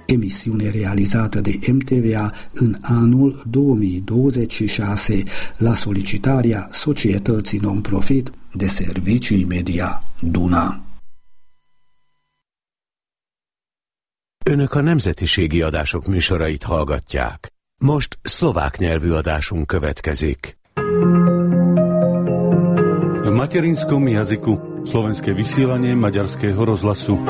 emisiune realizată de MTVA în anul 2026 la solicitarea Societății Non-Profit de Servicii Media Duna. Önök a nemzetiségi adások műsorait hallgatják. Most szlovák nyelvű adásunk következik. V materinskom jazyku slovenské vysielanie Maďarského rozhlasu.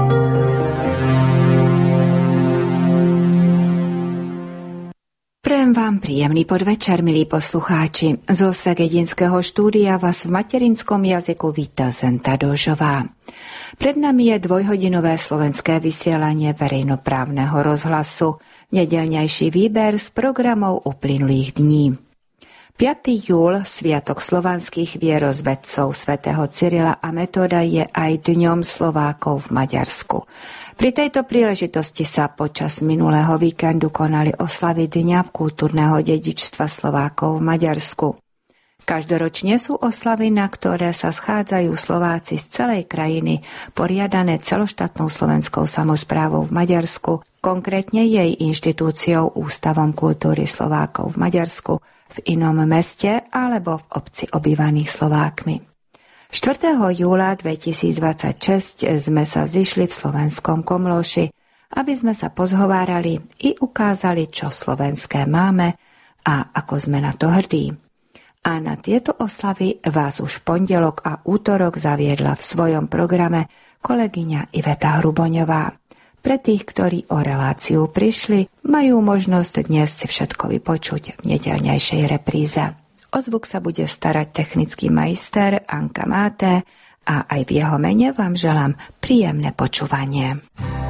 Prajem vám príjemný podvečer, milí poslucháči. Zo Segedinského štúdia vás v materinskom jazyku víta Zenta Dožová. Pred nami je dvojhodinové slovenské vysielanie verejnoprávneho rozhlasu, nedeľňajší výber z programov uplynulých dní. 5. júl, sviatok slovanských vierozvedcov svätého Cyrila a Metoda, je aj dňom Slovákov v Maďarsku. Pri tejto príležitosti sa počas minulého víkendu konali oslavy Dňa kultúrneho dedičstva Slovákov v Maďarsku. Každoročne sú oslavy, na ktoré sa schádzajú Slováci z celej krajiny, poriadané celoštátnou slovenskou samosprávou v Maďarsku, konkrétne jej inštitúciou Ústavom kultúry Slovákov v Maďarsku, v inom meste alebo v obci obývaných Slovákmi. 4. júla 2026 sme sa zišli v slovenskom Komlóši, aby sme sa pozhovárali i ukázali, čo slovenské máme a ako sme na to hrdí. A na tieto oslavy vás už v pondelok a útorok zaviedla v svojom programe kolegyňa Iveta Hruboňová. Pre tých, ktorí o reláciu prišli, majú možnosť dnes si všetko vypočuť v nedeľňajšej repríze. O zvuk sa bude starať technický majster Anka Máté a aj v jeho mene vám želám príjemné počúvanie.